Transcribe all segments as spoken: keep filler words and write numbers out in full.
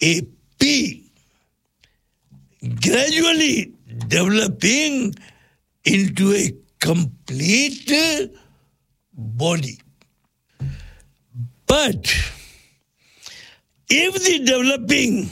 a pea, gradually developing into a complete body. But if the developing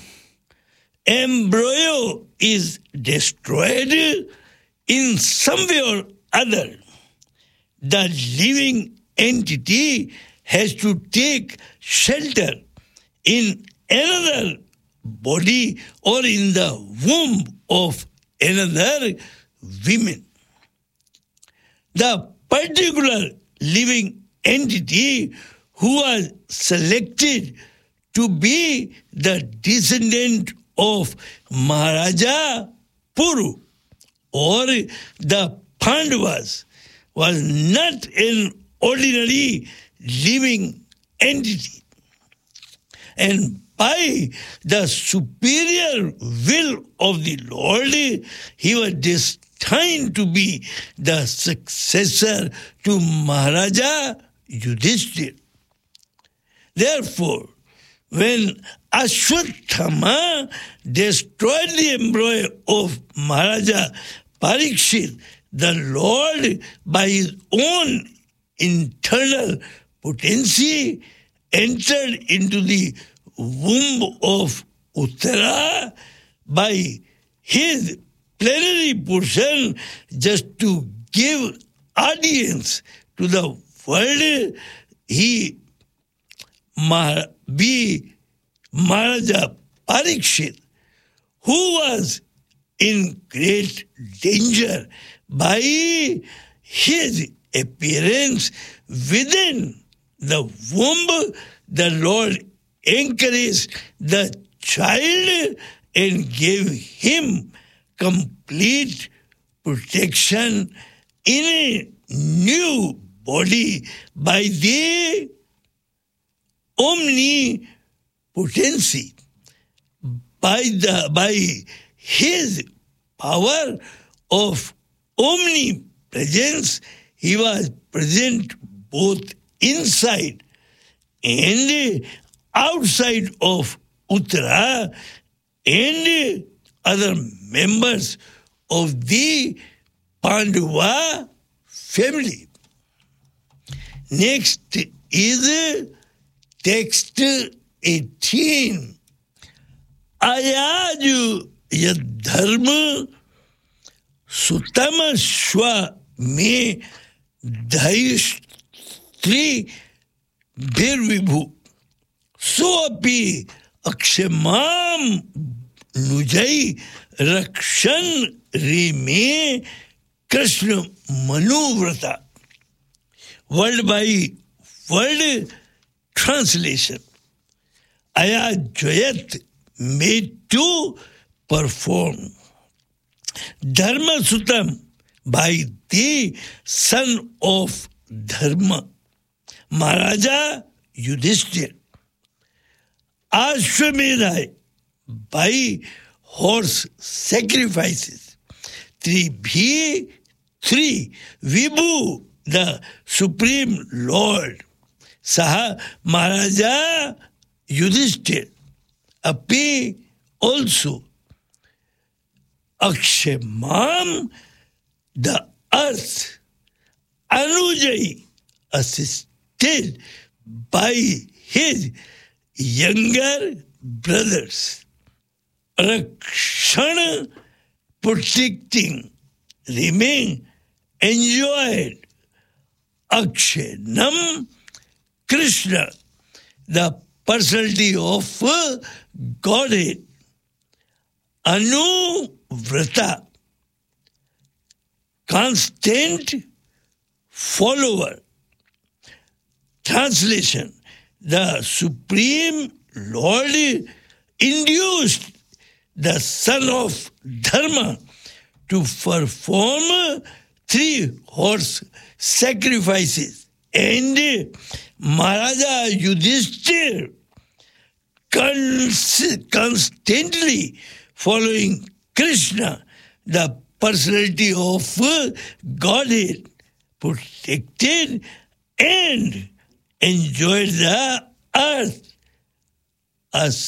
embryo is destroyed in some way or other, the living entity has to take shelter in another body or in the womb of another woman. The particular living entity who was selected to be the descendant of Maharaja Puru or the Pandavas was not an ordinary living entity. And by the superior will of the Lord, he was destined to be the successor to Maharaja Yudhishthira. Therefore, when Ashwatthama destroyed the embryo of Maharaja Parikshit, the Lord, by his own internal potency, entered into the womb of Uttara by his plenary portion just to give audience to the world. He be Maharaja Parikshit, who was in great danger by his appearance within the womb. The Lord encouraged the child and gave him complete protection in a new body by the omnipotency. By the by his power of omnipresence, he was present both inside and outside of Uttara and other members of the Pandava family. Next is text eighteen. Ayaju yadharma sutama shwa me dhayistri birvibhu soapi akshemam nujai rakshan rime Krishna manuvrata. Word by word translation. Aya Joyat made to perform. Dharma Sutam by the son of Dharma, Maharaja Yudhishthira. Ashwamedha by horse sacrifices. Three Bhi, three Vibhu, the Supreme Lord. Saha Maharaja Yudhishthira. Api also. Akshemam, the earth. Anujai, assisted by his younger brothers. Rakshana, protecting, remain, enjoyed. Akshanam, Krishna, the personality of Godhead. Anuvrata, constant follower. Translation: the Supreme Lord induced the son of Dharma to perform three horse sacrifices, and Maharaja Yudhishthira, constantly following Krishna, the personality of Godhead, protected and enjoyed the earth. A